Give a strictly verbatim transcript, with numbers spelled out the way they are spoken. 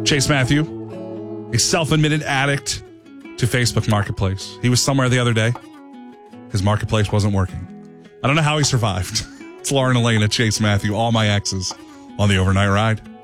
Chase Matthew, a self-admitted addict to Facebook Marketplace. He was somewhere the other day. His Marketplace wasn't working. I don't know how he survived. It's Lauren Elena, Chase Matthew, all my exes on the overnight ride.